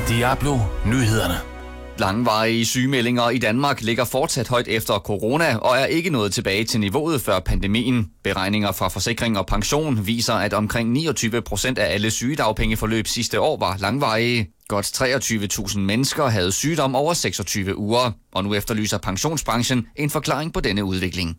Diablo Nyhederne. Langvarige sygemeldinger i Danmark ligger fortsat højt efter corona og er ikke nået tilbage til niveauet før pandemien. Beregninger fra Forsikring og Pension viser, at omkring 29% af alle sygedagpengeforløb sidste år var langvarige. Godt 23.000 mennesker havde sygdom over 26 uger, og nu efterlyser pensionsbranchen en forklaring på denne udvikling.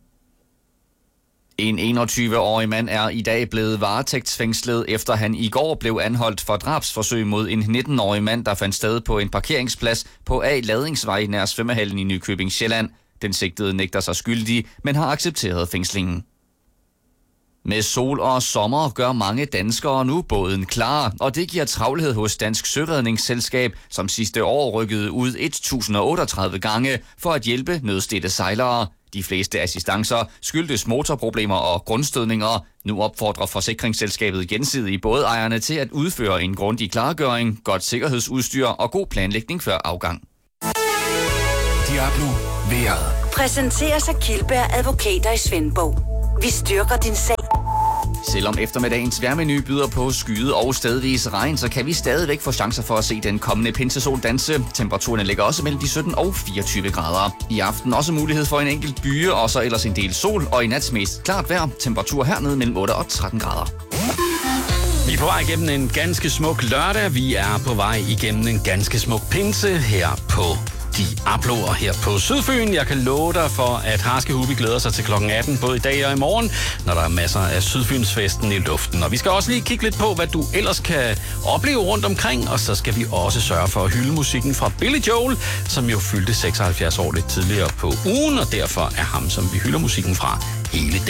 En 21-årig mand er i dag blevet varetægtsfængslet, efter han i går blev anholdt for drabsforsøg mod en 19-årig mand, der fandt sted på en parkeringsplads på A. Ladingsvej nær svømmehallen i Nykøbing Sjælland. Den sigtede nægter sig skyldig, men har accepteret fængslingen. Med sol og sommer gør mange danskere nu båden klar, og det giver travlhed hos Dansk Søredningsselskab, som sidste år rykkede ud 1038 gange for at hjælpe nødstedte sejlere. De fleste assistancer skyldtes motorproblemer og grundstødninger. Nu opfordrer forsikringsselskabet gensidigt bådejerne til at udføre en grundig klargøring, godt sikkerhedsudstyr og god planlægning før afgang. Diablo vejret. Præsenteres af Kildberg Advokater i Svendborg. Vi styrker din sag. Selvom eftermiddagens vejrmenu byder på skyde og stedvis regn, så kan vi stadigvæk få chancer for at se den kommende pinsesol danse. Temperaturen ligger også mellem de 17 og 24 grader. I aften også mulighed for en enkelt bye, og så ellers en del sol, og i nats mest klart vejr. Temperatur hernede mellem 8 og 13 grader. Vi er på vej igennem en ganske smuk lørdag. Vi er på vej igennem en ganske smuk pinse her på Diablo og her på Sydfyn. Jeg kan love dig for, at Harske Hubi glæder sig til klokken 18, både i dag og i morgen, når der er masser af Sydfynsfesten i luften. Og vi skal også lige kigge lidt på, hvad du ellers kan opleve rundt omkring, og så skal vi også sørge for at hylde musikken fra Billy Joel, som jo fyldte 76 år lidt tidligere på ugen, og derfor er ham, som vi hylder musikken fra hele